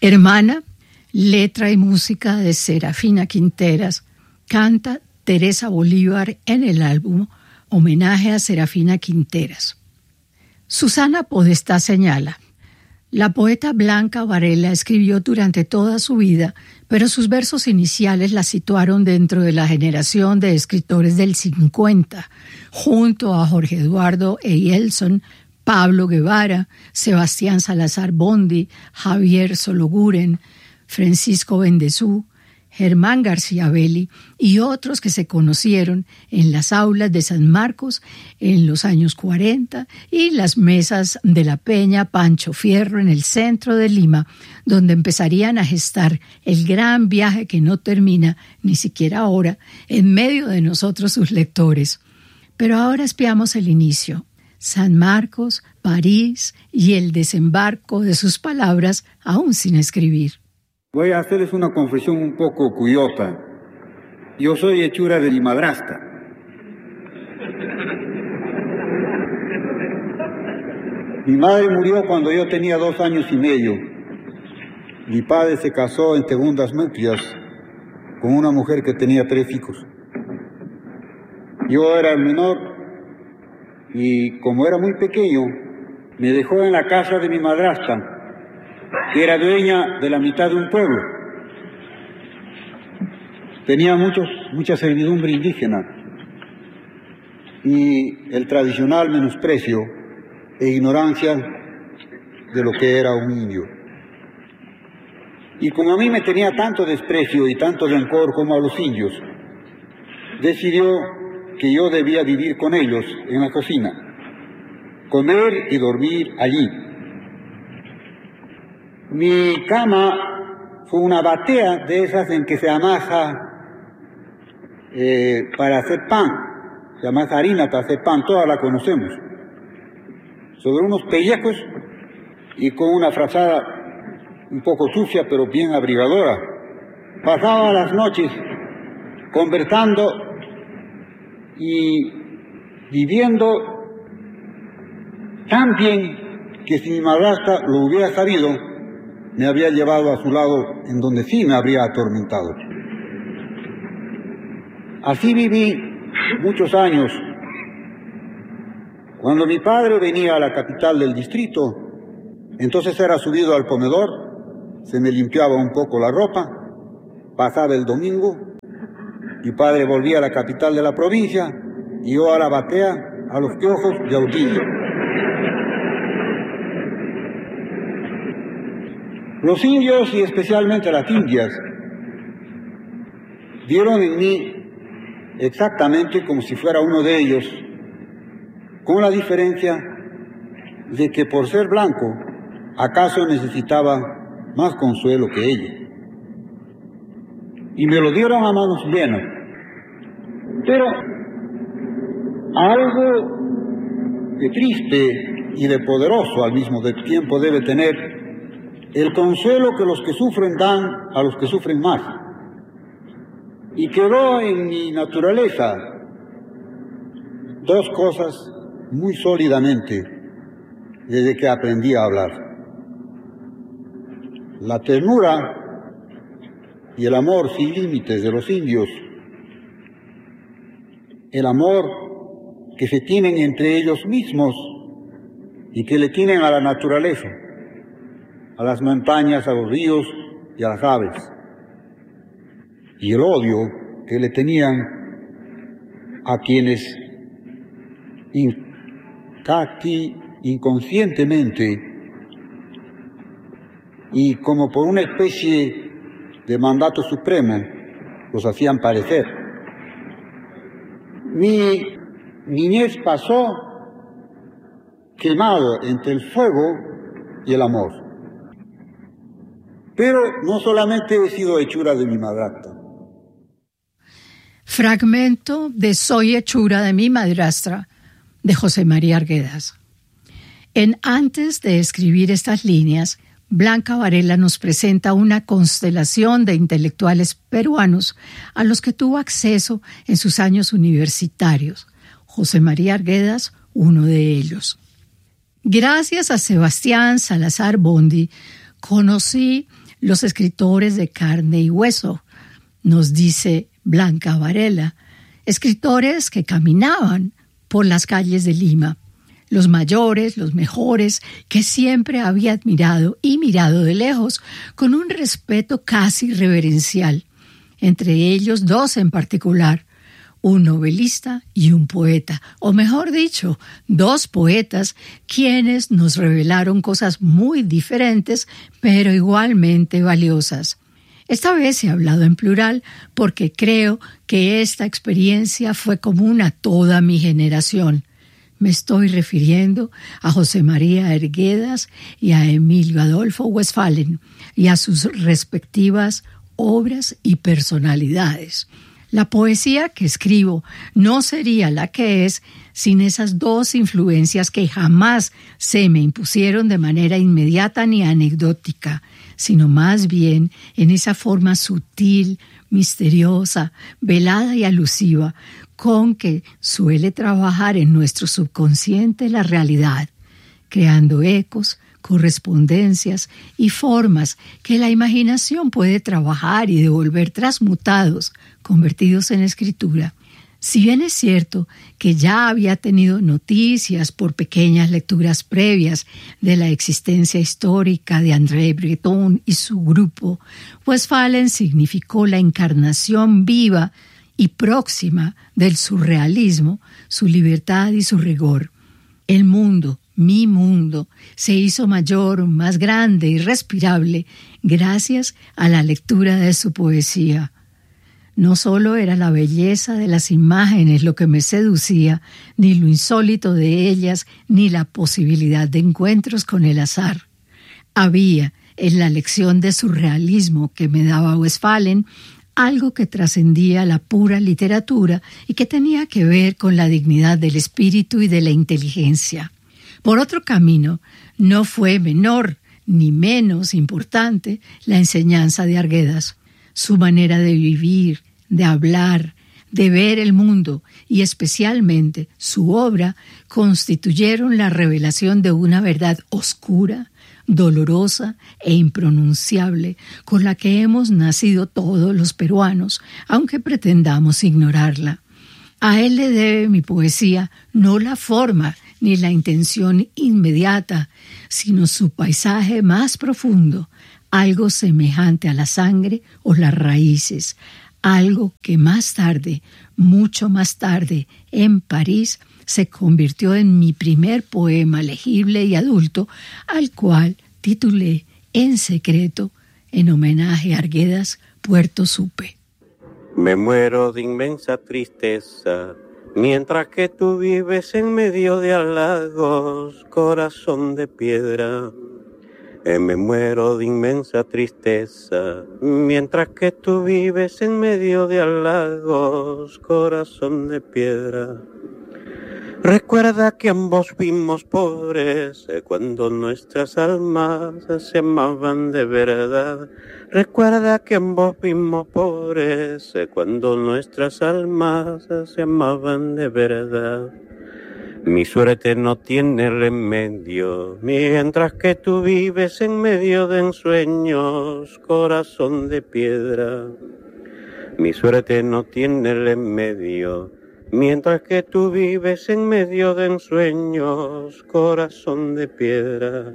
Hermana, letra y música de Serafina Quinteras, canta Teresa Bolívar en el álbum Homenaje a Serafina Quinteras. Susana Podestá señala: la poeta Blanca Varela escribió durante toda su vida, pero sus versos iniciales la situaron dentro de la generación de escritores del 50, junto a Jorge Eduardo Eyelson, Pablo Guevara, Sebastián Salazar Bondy, Javier Sologuren, Francisco Bendezú, Germán García Belli y otros que se conocieron en las aulas de San Marcos en los años 40 y las mesas de la Peña Pancho Fierro en el centro de Lima, donde empezarían a gestar el gran viaje que no termina ni siquiera ahora en medio de nosotros sus lectores. Pero ahora espiamos el inicio: San Marcos, París y el desembarco de sus palabras aún sin escribir. Voy a hacerles una confesión un poco cuyota. Yo soy hechura de mi madrastra. Mi madre murió cuando yo tenía 2 años y medio. Mi padre se casó en segundas nupcias con una mujer que tenía 3 hijos. Yo era el menor y como era muy pequeño, me dejó en la casa de mi madrastra, que era dueña de la mitad de un pueblo. Tenía mucha servidumbre indígena y el tradicional menosprecio e ignorancia de lo que era un indio. Y como a mí me tenía tanto desprecio y tanto rencor como a los indios, decidió que yo debía vivir con ellos en la cocina, comer y dormir allí. Mi cama fue una batea de esas en que se amasa para hacer pan, se amasa harina para hacer pan, todas la conocemos, sobre unos pellejos y con una frazada un poco sucia pero bien abrigadora. Pasaba las noches conversando y viviendo tan bien que si mi madrastra lo hubiera sabido, me habría llevado a su lado en donde sí me habría atormentado. Así viví muchos años. Cuando mi padre venía a la capital del distrito, entonces era subido al comedor, se me limpiaba un poco la ropa, pasaba el domingo, mi padre volvía a la capital de la provincia y yo a la batea, a los piojos de Autillo. Los indios y especialmente las indias vieron en mí exactamente como si fuera uno de ellos, con la diferencia de que por ser blanco, acaso necesitaba más consuelo que ella. Y me lo dieron a manos llenas. Pero algo de triste y de poderoso al mismo tiempo debe tener el consuelo que los que sufren dan a los que sufren más. Y quedó en mi naturaleza 2 cosas muy sólidamente desde que aprendí a hablar: la ternura y el amor sin límites de los indios, el amor que se tienen entre ellos mismos y que le tienen a la naturaleza, a las montañas, a los ríos y a las aves, y el odio que le tenían a quienes casi inconscientemente y como por una especie de mandato supremo los hacían padecer. Mi niñez pasó quemado entre el fuego y el amor. Pero no solamente he sido hechura de mi madrastra. Fragmento de Soy hechura de mi madrastra, de José María Arguedas. Antes de escribir estas líneas, Blanca Varela nos presenta una constelación de intelectuales peruanos a los que tuvo acceso en sus años universitarios. José María Arguedas, uno de ellos. Gracias a Sebastián Salazar Bondy, conocí los escritores de carne y hueso, nos dice Blanca Varela, escritores que caminaban por las calles de Lima, los mayores, los mejores, que siempre había admirado y mirado de lejos, con un respeto casi reverencial. Entre ellos dos en particular, un novelista y un poeta, o mejor dicho, dos poetas, quienes nos revelaron cosas muy diferentes, pero igualmente valiosas. Esta vez he hablado en plural porque creo que esta experiencia fue común a toda mi generación. Me estoy refiriendo a José María Arguedas y a Emilio Adolfo Westphalen y a sus respectivas obras y personalidades. La poesía que escribo no sería la que es sin esas dos influencias que jamás se me impusieron de manera inmediata ni anecdótica, sino más bien en esa forma sutil, misteriosa, velada y alusiva con que suele trabajar en nuestro subconsciente la realidad, creando ecos, correspondencias y formas que la imaginación puede trabajar y devolver transmutados, convertidos en escritura. Si bien es cierto que ya había tenido noticias por pequeñas lecturas previas de la existencia histórica de André Breton y su grupo, Westphalen significó la encarnación viva y próxima del surrealismo, su libertad y su rigor. El mundo, mi mundo, se hizo mayor, más grande y respirable gracias a la lectura de su poesía. No solo era la belleza de las imágenes lo que me seducía, ni lo insólito de ellas, ni la posibilidad de encuentros con el azar. Había, en la lección de surrealismo que me daba Westphalen, algo que trascendía la pura literatura y que tenía que ver con la dignidad del espíritu y de la inteligencia. Por otro camino, no fue menor ni menos importante la enseñanza de Arguedas. Su manera de vivir, de hablar, de ver el mundo y especialmente su obra constituyeron la revelación de una verdad oscura, dolorosa e impronunciable con la que hemos nacido todos los peruanos, aunque pretendamos ignorarla. A él le debe mi poesía no la forma ni la intención inmediata, sino su paisaje más profundo, algo semejante a la sangre o las raíces, algo que más tarde, mucho más tarde, en París, se convirtió en mi primer poema legible y adulto, al cual titulé en secreto, en homenaje a Arguedas, Puerto Supe. Me muero de inmensa tristeza, mientras que tú vives en medio de halagos, corazón de piedra. Me muero de inmensa tristeza, mientras que tú vives en medio de halagos, corazón de piedra. Recuerda que ambos fuimos pobres cuando nuestras almas se amaban de verdad. Recuerda que ambos fuimos pobres cuando nuestras almas se amaban de verdad. Mi suerte no tiene remedio, mientras que tú vives en medio de ensueños, corazón de piedra. Mi suerte no tiene remedio, mientras que tú vives en medio de ensueños, corazón de piedra.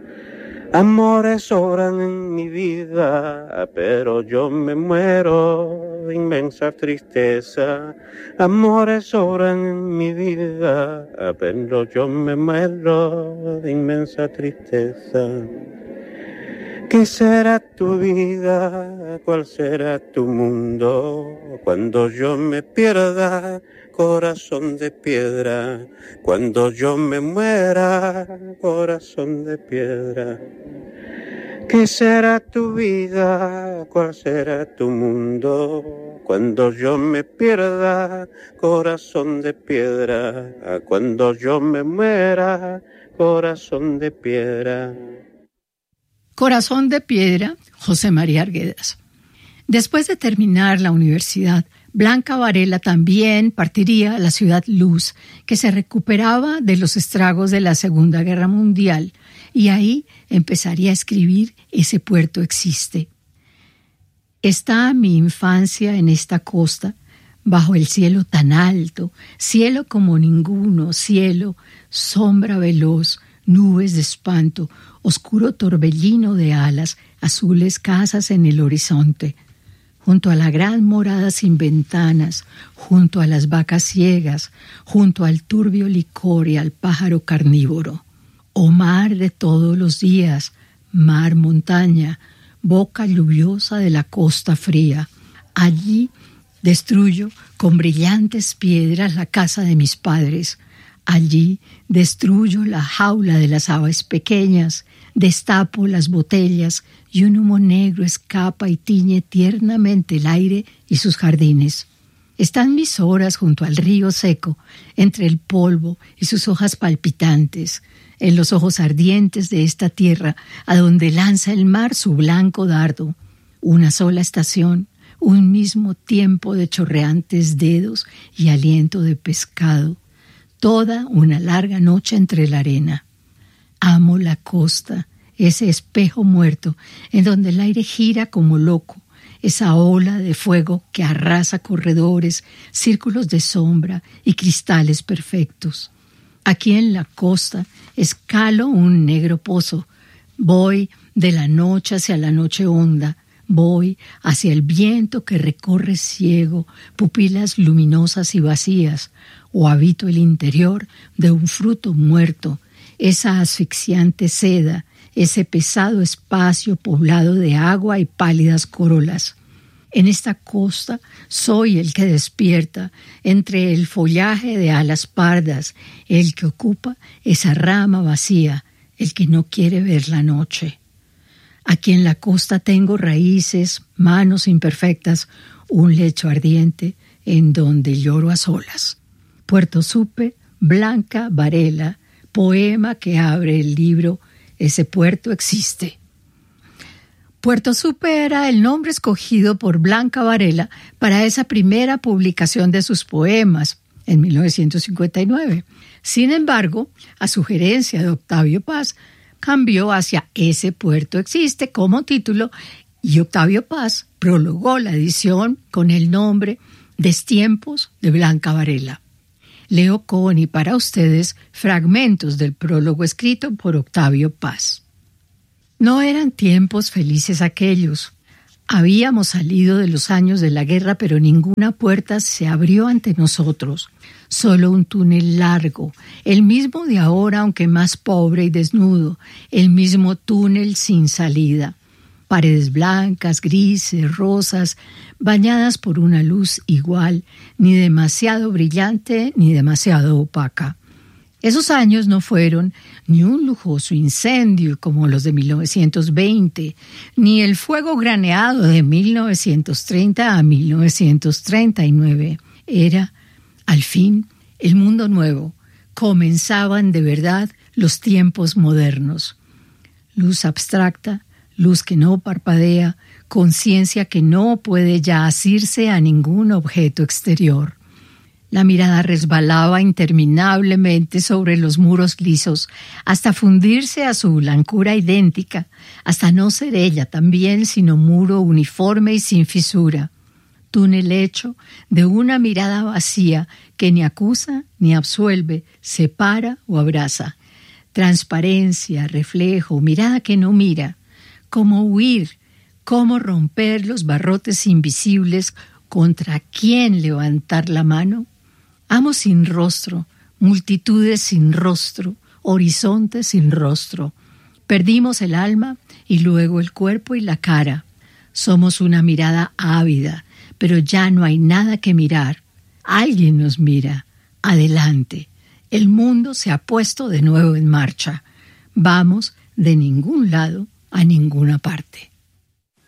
Amores sobran en mi vida, pero yo me muero de inmensa tristeza. Amores sobran en mi vida, pero yo me muero de inmensa tristeza. ¿Qué será tu vida? ¿Cuál será tu mundo? Cuando yo me pierda, corazón de piedra. Cuando yo me muera, corazón de piedra. ¿Qué será tu vida? ¿Cuál será tu mundo? Cuando yo me pierda, corazón de piedra. Cuando yo me muera, corazón de piedra. Corazón de piedra, José María Arguedas. Después de terminar la universidad, Blanca Varela también partiría a la ciudad Luz, que se recuperaba de los estragos de la Segunda Guerra Mundial, y ahí empezaría a escribir Ese puerto existe. Está mi infancia en esta costa, bajo el cielo tan alto, cielo como ninguno, cielo, sombra veloz, nubes de espanto, oscuro torbellino de alas, azules casas en el horizonte. Junto a la gran morada sin ventanas, junto a las vacas ciegas, junto al turbio licor y al pájaro carnívoro. Oh mar de todos los días, mar montaña, boca lluviosa de la costa fría. Allí destruyo con brillantes piedras la casa de mis padres. Allí destruyo la jaula de las aves pequeñas, destapo las botellas y un humo negro escapa y tiñe tiernamente el aire y sus jardines. Están mis horas junto al río seco, entre el polvo y sus hojas palpitantes, en los ojos ardientes de esta tierra, a donde lanza el mar su blanco dardo. Una sola estación, un mismo tiempo de chorreantes dedos y aliento de pescado. Toda una larga noche entre la arena. Amo la costa, ese espejo muerto, en donde el aire gira como loco, esa ola de fuego que arrasa corredores, círculos de sombra y cristales perfectos. Aquí en la costa escalo un negro pozo, voy de la noche hacia la noche honda, voy hacia el viento que recorre ciego, pupilas luminosas y vacías, o habito el interior de un fruto muerto, esa asfixiante seda, ese pesado espacio poblado de agua y pálidas corolas. En esta costa soy el que despierta entre el follaje de alas pardas, el que ocupa esa rama vacía, el que no quiere ver la noche. Aquí en la costa tengo raíces, manos imperfectas, un lecho ardiente en donde lloro a solas. Puerto Supe, Blanca Varela, poema que abre el libro Ese puerto existe. Puerto Supe era el nombre escogido por Blanca Varela para esa primera publicación de sus poemas, en 1959. Sin embargo, a sugerencia de Octavio Paz, cambió hacia Ese puerto existe como título y Octavio Paz prologó la edición con el nombre Destiempos de Blanca Varela. Leo con y para ustedes fragmentos del prólogo escrito por Octavio Paz. No eran tiempos felices aquellos. Habíamos salido de los años de la guerra, pero ninguna puerta se abrió ante nosotros. Solo un túnel largo, el mismo de ahora, aunque más pobre y desnudo, el mismo túnel sin salida. Paredes blancas, grises, rosas, bañadas por una luz igual, ni demasiado brillante ni demasiado opaca. Esos años no fueron ni un lujoso incendio como los de 1920, ni el fuego graneado de 1930 a 1939. Era, al fin, el mundo nuevo. Comenzaban de verdad los tiempos modernos. Luz abstracta, luz que no parpadea, conciencia que no puede ya asirse a ningún objeto exterior. La mirada resbalaba interminablemente sobre los muros lisos, hasta fundirse a su blancura idéntica, hasta no ser ella también, sino muro uniforme y sin fisura. Túnel hecho de una mirada vacía que ni acusa ni absuelve, separa o abraza. Transparencia, reflejo, mirada que no mira. Cómo huir, cómo romper los barrotes invisibles, contra quién levantar la mano. Amo sin rostro, multitudes sin rostro, horizontes sin rostro. Perdimos el alma y luego el cuerpo y la cara. Somos una mirada ávida, pero ya no hay nada que mirar. Alguien nos mira. Adelante. El mundo se ha puesto de nuevo en marcha. Vamos de ningún lado a ninguna parte.